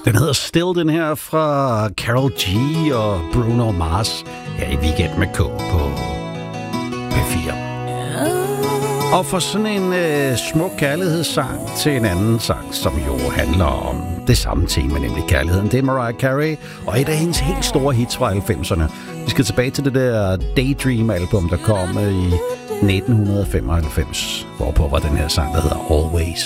Den hedder Still, den her fra Karol G og Bruno Mars her i Weekend med K på P4. Og for sådan en smuk kærlighedssang til en anden sang, som jo handler om det samme tema, nemlig kærligheden. Det er Mariah Carey, og et af hendes helt store hits fra 90'erne. Vi skal tilbage til det der Daydream-album, der kom i 1995, hvorpå var den her sang, der hedder Always.